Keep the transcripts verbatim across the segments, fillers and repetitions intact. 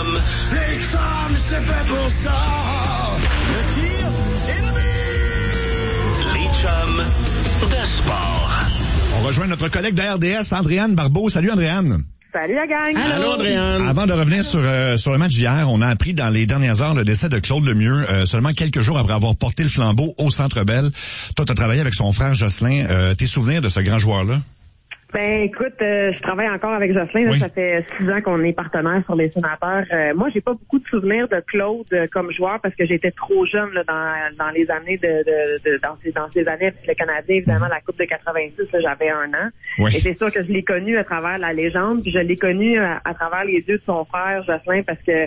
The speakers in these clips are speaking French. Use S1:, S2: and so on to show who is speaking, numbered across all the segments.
S1: chums. Les chums, c'est fait pour ça. Le tir et le but. Les chums de sport.
S2: On rejoint notre collègue de R D S, Andréane Barbeau. Salut, Andréane.
S3: Salut la gang.
S4: Allô, Andréane.
S2: Avant de revenir sur euh, sur le match d'hier, on a appris dans les dernières heures le décès de Claude Lemieux, euh, seulement quelques jours après avoir porté le flambeau au Centre Bell. Toi, tu as travaillé avec son frère Jocelyn. Euh, tes souvenirs de ce grand joueur-là?
S3: Ben écoute, euh, je travaille encore avec Jocelyn. Là,
S2: oui.
S3: Ça fait six ans qu'on est partenaires sur les Sénateurs. Euh, moi, j'ai pas beaucoup de souvenirs de Claude euh, comme joueur parce que j'étais trop jeune là, dans dans les années de, de, de dans ces dans ces années avec le Canadien. Évidemment, la Coupe de quatre-vingt-six, là, j'avais un an.
S2: Oui.
S3: Et c'est sûr que je l'ai connu à travers la légende, puis je l'ai connu à, à travers les yeux de son frère Jocelyn parce que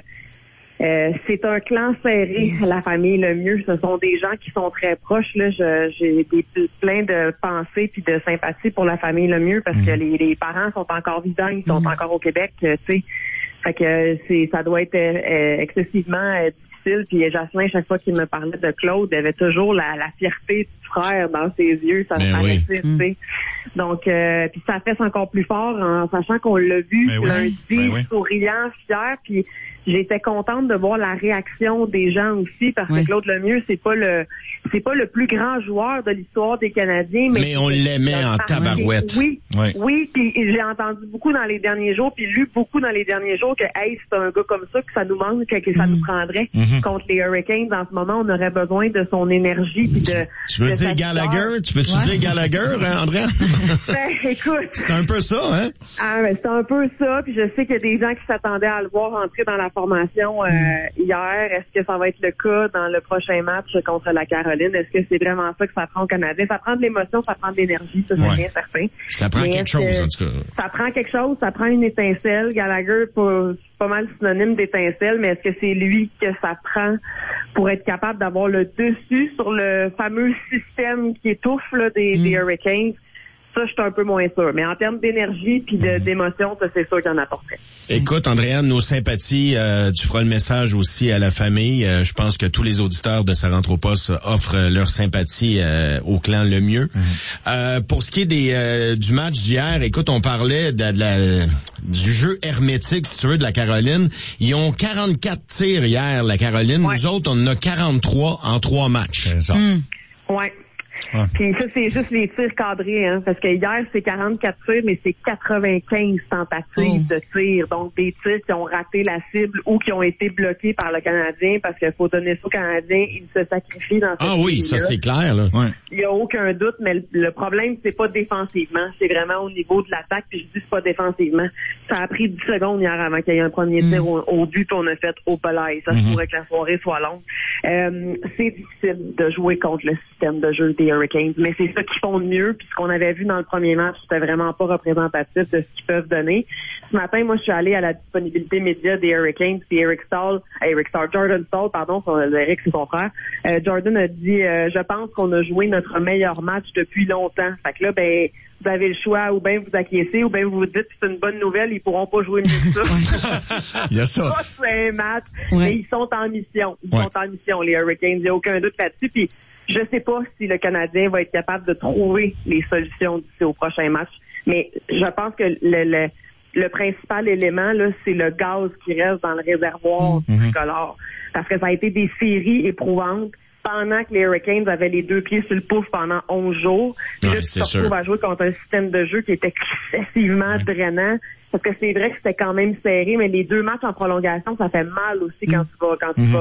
S3: Euh, c'est un clan serré, la famille Lemieux. Ce sont des gens qui sont très proches. Là, je, j'ai des, plein de pensées puis de sympathie pour la famille Lemieux parce que les, les parents sont encore vivants, ils sont
S4: Mm.
S3: encore au Québec, tu sais. Fait que c'est, ça doit être euh, excessivement euh, difficile. Puis Jocelyn, chaque fois qu'il me parlait de Claude, il avait toujours la, la fierté du frère dans ses yeux. Ça
S2: Ben
S3: se
S2: oui.
S3: paraissait, tu sais. Donc, euh, puis ça fait encore plus fort en sachant qu'on l'a vu
S2: Ben oui.
S3: lundi,
S2: Ben oui.
S3: souriant, fier, puis j'étais contente de voir la réaction des gens aussi parce
S4: Oui.
S3: que Claude Lemieux, c'est pas le c'est pas le plus grand joueur de l'histoire des Canadiens, mais,
S4: Mais on l'aimait en tabarouette.
S3: Oui,
S2: Oui.
S3: oui, puis j'ai entendu beaucoup dans les derniers jours, puis lu beaucoup dans les derniers jours que hey, c'est un gars comme ça que ça nous manque, que ça nous prendrait
S2: Mhm.
S3: contre les Hurricanes. En ce moment, on aurait besoin de son énergie puis de.
S4: Tu veux
S3: de
S4: dire
S3: sa
S4: Gallagher?
S3: vigueur.
S4: Tu peux-tu dire Gallagher, hein, André?
S3: Ben, écoute.
S4: C'est un peu ça, hein?
S3: Ah, ben, c'est un peu ça, puis je sais qu'il y a des gens qui s'attendaient à le voir entrer dans la formation euh, hier. Est-ce que ça va être le cas dans le prochain match contre la Caroline? Est-ce que c'est vraiment ça que ça prend au Canadien? Ça prend de l'émotion, ça prend de l'énergie, ça c'est
S2: Ouais.
S3: bien certain.
S4: Ça prend
S3: Mais
S4: quelque
S3: est-ce
S4: chose,
S3: que
S4: en tout cas.
S3: Ça prend quelque chose, ça prend une étincelle. Gallagher, pas, c'est pas mal synonyme d'étincelle, mais est-ce que c'est lui que ça prend pour être capable d'avoir le dessus sur le fameux système qui étouffe là, des,
S4: Mm.
S3: des Hurricanes? Ça, je suis un peu moins sûr. Mais en termes d'énergie puis de, d'émotion, ça, c'est sûr qu'il y en apporterait.
S4: Écoute, Andréane, nos sympathies, euh, tu feras le message aussi à la famille. Euh, je pense que tous les auditeurs de Sa rentre au poste offrent euh, leur sympathie euh, au clan Lemieux. Mm-hmm. Euh, pour ce qui est des euh, du match d'hier, écoute, on parlait de, de la, du jeu hermétique, si tu veux, de la Caroline. Ils ont quarante-quatre tirs hier, la Caroline.
S3: Ouais.
S4: Nous autres, on en a quarante-trois en trois matchs.
S2: C'est ça.
S4: Mm.
S3: Ouais.
S2: Ouais.
S3: Puis ça, c'est juste les tirs cadrés, hein, parce que hier, c'est quarante-quatre tirs, mais c'est quatre-vingt-quinze tentatives
S4: Oh.
S3: de tirs. Donc, des tirs qui ont raté la cible ou qui ont été bloqués par le Canadien, parce qu'il faut donner ça au Canadien, il se sacrifie dans cette
S4: Ah oui, ça
S3: série-là.
S4: c'est clair, là.
S2: Ouais.
S3: Il n'y a aucun doute, mais le, le problème, c'est pas défensivement. C'est vraiment au niveau de l'attaque, puis je dis c'est pas défensivement. Ça a pris dix secondes hier avant qu'il y ait un premier tir au, au but qu'on a fait au palais. Ça se
S2: Mhm.
S3: pourrait que la soirée soit longue. Euh, c'est difficile de jouer contre le système de jeu des Hurricanes, mais c'est ça qu'ils font de mieux, puis ce qu'on avait vu dans le premier match, c'était vraiment pas représentatif de ce qu'ils peuvent donner. Ce matin, moi, je suis allée à la disponibilité média des Hurricanes, puis Eric Stahl, Eric Stahl, Jordan Stahl, pardon, son, Eric, c'est son frère. Euh, Jordan a dit, euh, je pense qu'on a joué notre meilleur match depuis longtemps. Fait que là, ben, vous avez le choix, ou bien vous acquiescez, ou bien vous vous dites que c'est une bonne nouvelle, ils pourront pas jouer mieux que ça.
S2: Il y a ça.
S3: Pas c'est un match,
S5: Ouais.
S3: mais ils sont en mission. Ils
S2: Ouais.
S3: sont en mission, les Hurricanes. Il n'y a aucun doute là-dessus. Puis je sais pas si le Canadien va être capable de trouver les solutions d'ici au prochain match. Mais je pense que le, le, le principal élément, là, c'est le gaz qui reste dans le réservoir
S2: Mm-hmm.
S3: tricolore. Parce que ça a été des séries éprouvantes pendant que les Hurricanes avaient les deux pieds sur le pouf pendant onze jours. Puis
S4: Ouais,
S3: là, tu
S4: c'est
S3: te retrouves
S4: sûr.
S3: à jouer contre un système de jeu qui était excessivement drainant. Parce que c'est vrai que c'était quand même serré, mais les deux matchs en prolongation, ça fait mal aussi quand tu vas, quand tu vas